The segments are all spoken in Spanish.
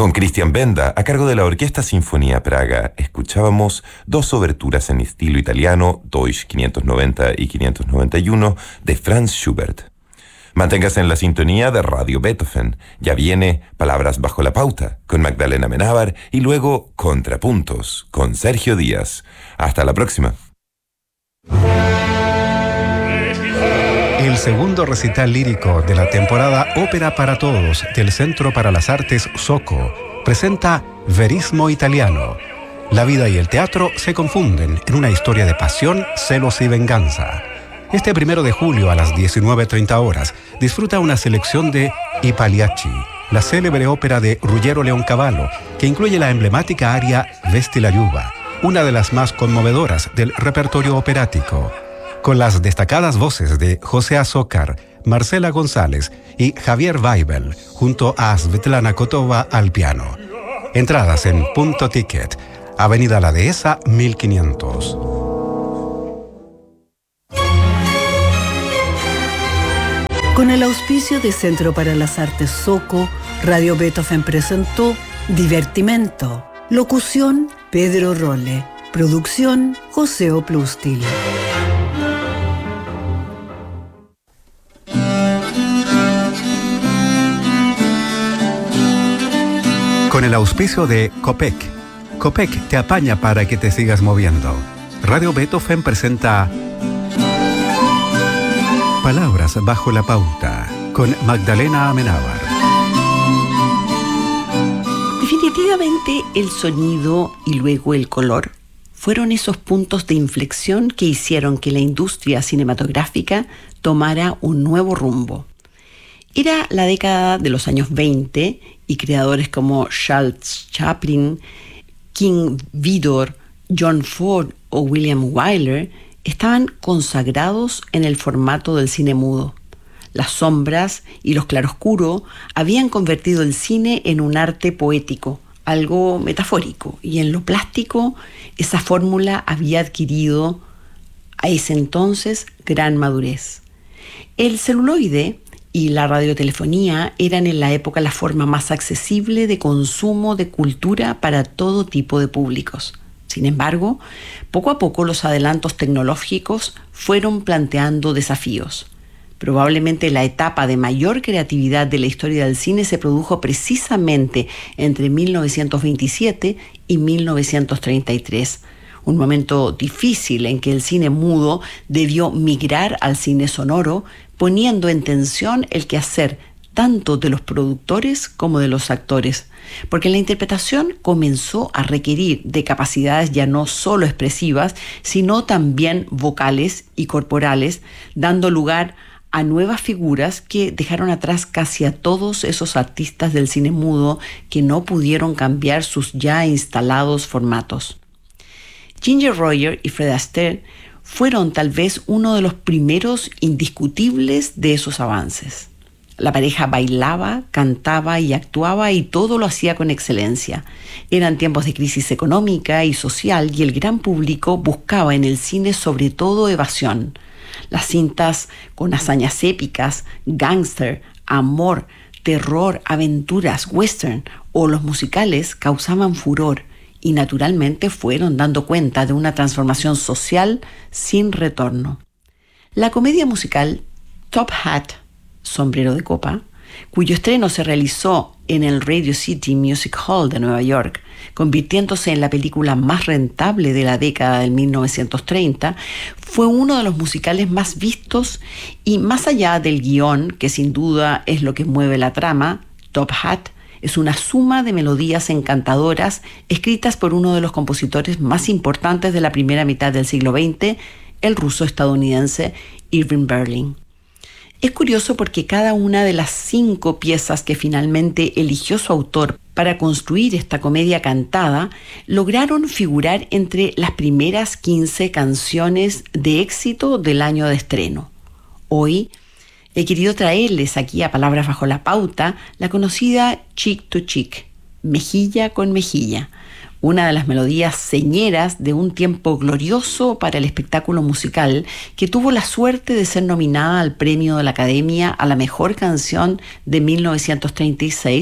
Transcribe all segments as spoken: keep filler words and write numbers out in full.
Con Christian Benda, a cargo de la Orquesta Sinfonía Praga, escuchábamos dos oberturas en estilo italiano, Deutsch quinientos noventa y quinientos noventa y uno, de Franz Schubert. Manténgase en la sintonía de Radio Beethoven. Ya viene Palabras bajo la pauta, con Magdalena Amenábar, y luego Contrapuntos, con Sergio Díaz. Hasta la próxima. El segundo recital lírico de la temporada Ópera para Todos del Centro para las Artes Soco presenta Verismo Italiano. La vida y el teatro se confunden en una historia de pasión, celos y venganza. Este primero de julio a las diecinueve treinta horas disfruta una selección de I Pagliacci, la célebre ópera de Ruggero Leoncavallo, que incluye la emblemática aria Vesti la Giuba, una de las más conmovedoras del repertorio operático, con las destacadas voces de José Azócar, Marcela González y Javier Weibel, junto a Svetlana Kotova al piano. Entradas en Punto Ticket, Avenida La Dehesa mil quinientos. Con el auspicio de Centro para las Artes Soco, Radio Beethoven presentó Divertimento. Locución, Pedro Rolle. Producción, José Oplustil. Con el auspicio de Copec. Copec te apaña para que te sigas moviendo. Radio Beethoven presenta Palabras bajo la pauta, con Magdalena Amenábar. Definitivamente el sonido y luego el color fueron esos puntos de inflexión que hicieron que la industria cinematográfica tomara un nuevo rumbo. Era la década de los años veinte y creadores como Charles Chaplin, King Vidor, John Ford o William Wyler estaban consagrados en el formato del cine mudo. Las sombras y los claroscuro habían convertido el cine en un arte poético, algo metafórico, y en lo plástico esa fórmula había adquirido a ese entonces gran madurez. El celuloide y la radiotelefonía eran en la época la forma más accesible de consumo de cultura para todo tipo de públicos. Sin embargo, poco a poco los adelantos tecnológicos fueron planteando desafíos. Probablemente la etapa de mayor creatividad de la historia del cine se produjo precisamente entre mil novecientos veintisiete y mil novecientos treinta y tres, un momento difícil en que el cine mudo debió migrar al cine sonoro, poniendo en tensión el quehacer tanto de los productores como de los actores, porque la interpretación comenzó a requerir de capacidades ya no solo expresivas, sino también vocales y corporales, dando lugar a nuevas figuras que dejaron atrás casi a todos esos artistas del cine mudo que no pudieron cambiar sus ya instalados formatos. Ginger Roger y Fred Astaire fueron tal vez uno de los primeros indiscutibles de esos avances. La pareja bailaba, cantaba y actuaba y todo lo hacía con excelencia. Eran tiempos de crisis económica y social y el gran público buscaba en el cine sobre todo evasión. Las cintas con hazañas épicas, gángster, amor, terror, aventuras, western o los musicales causaban furor y naturalmente fueron dando cuenta de una transformación social sin retorno. La comedia musical Top Hat, Sombrero de Copa, cuyo estreno se realizó en el Radio City Music Hall de Nueva York, convirtiéndose en la película más rentable de la década del mil novecientos treinta, fue uno de los musicales más vistos y más allá del guión, que sin duda es lo que mueve la trama, Top Hat es una suma de melodías encantadoras escritas por uno de los compositores más importantes de la primera mitad del siglo veinte, el ruso-estadounidense Irving Berlin. Es curioso porque cada una de las cinco piezas que finalmente eligió su autor para construir esta comedia cantada lograron figurar entre las primeras quince canciones de éxito del año de estreno. Hoy he querido traerles aquí a Palabras bajo la pauta la conocida Cheek to Cheek, mejilla con mejilla, una de las melodías señeras de un tiempo glorioso para el espectáculo musical que tuvo la suerte de ser nominada al premio de la Academia a la mejor canción de mil novecientos treinta y seis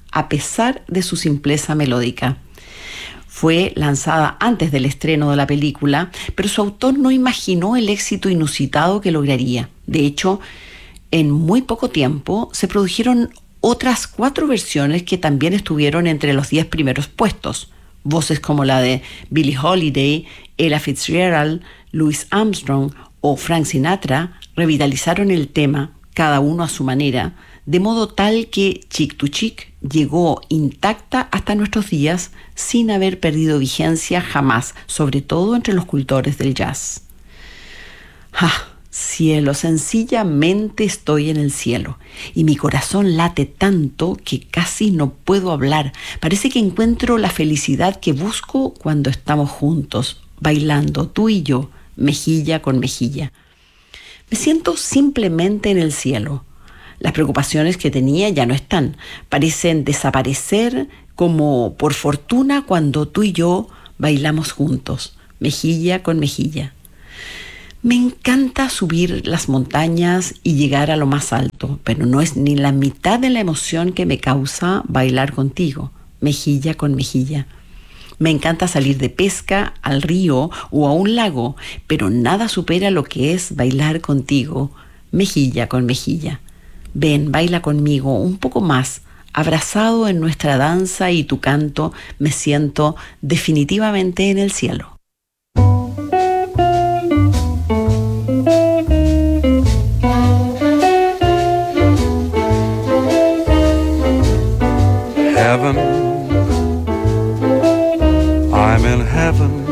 a pesar de su simpleza melódica. Fue lanzada antes del estreno de la película, pero su autor no imaginó el éxito inusitado que lograría. De hecho, en muy poco tiempo se produjeron otras cuatro versiones que también estuvieron entre los diez primeros puestos. Voces como la de Billie Holiday, Ella Fitzgerald, Louis Armstrong o Frank Sinatra revitalizaron el tema, cada uno a su manera, de modo tal que Chick to Chick llegó intacta hasta nuestros días sin haber perdido vigencia jamás, sobre todo entre los cultores del jazz. ¡Ah! Cielo, sencillamente estoy en el cielo y mi corazón late tanto que casi no puedo hablar. Parece que encuentro la felicidad que busco cuando estamos juntos, bailando, tú y yo, mejilla con mejilla. Me siento simplemente en el cielo. Las preocupaciones que tenía ya no están. Parecen desaparecer como por fortuna cuando tú y yo bailamos juntos, mejilla con mejilla. Me encanta subir las montañas y llegar a lo más alto, pero no es ni la mitad de la emoción que me causa bailar contigo, mejilla con mejilla. Me encanta salir de pesca al río o a un lago, pero nada supera lo que es bailar contigo, mejilla con mejilla. Ven, baila conmigo un poco más. Abrazado en nuestra danza y tu canto, me siento definitivamente en el cielo. Heaven, I'm in heaven.